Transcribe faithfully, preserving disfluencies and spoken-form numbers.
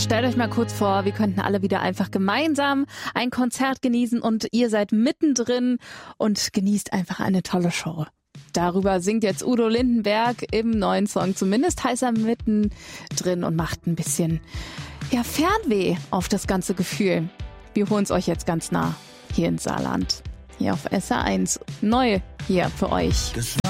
Stellt euch mal kurz vor, wir könnten alle wieder einfach gemeinsam ein Konzert genießen und ihr seid mittendrin und genießt einfach eine tolle Show. Darüber singt jetzt Udo Lindenberg im neuen Song. Zumindest heißt er mittendrin und macht ein bisschen ja, Fernweh auf das ganze Gefühl. Wir holen es euch jetzt ganz nah hier ins Saarland. Hier auf S R eins. Neu hier für euch. Das